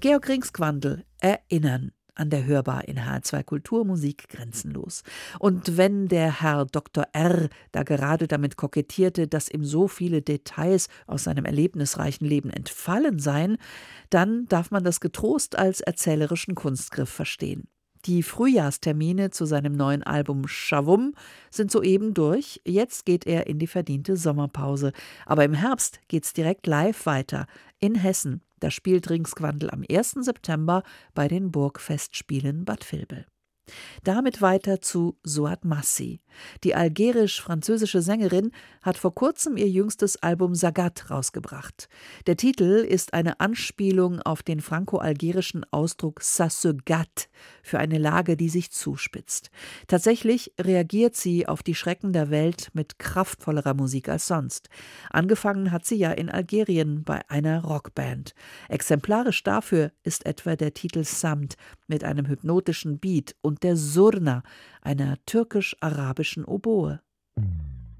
Georg Ringsgwandl, Erinnern an der Hörbar in HR2 Kultur, Musik grenzenlos. Und wenn der Herr Dr. R. da gerade damit kokettierte, dass ihm so viele Details aus seinem erlebnisreichen Leben entfallen seien, dann darf man das getrost als erzählerischen Kunstgriff verstehen. Die Frühjahrstermine zu seinem neuen Album Schawum sind soeben durch. Jetzt geht er in die verdiente Sommerpause. Aber im Herbst geht's direkt live weiter in Hessen. Da spielt Ringsgwandl am 1. September bei den Burgfestspielen Bad Vilbel. Damit weiter zu Souad Massi. Die algerisch-französische Sängerin hat vor kurzem ihr jüngstes Album Sagat rausgebracht. Der Titel ist eine Anspielung auf den franco-algerischen Ausdruck ça se gâte für eine Lage, die sich zuspitzt. Tatsächlich reagiert sie auf die Schrecken der Welt mit kraftvollerer Musik als sonst. Angefangen hat sie ja in Algerien bei einer Rockband. Exemplarisch dafür ist etwa der Titel Samt mit einem hypnotischen Beat und der Surna, einer türkisch-arabischen Oboe.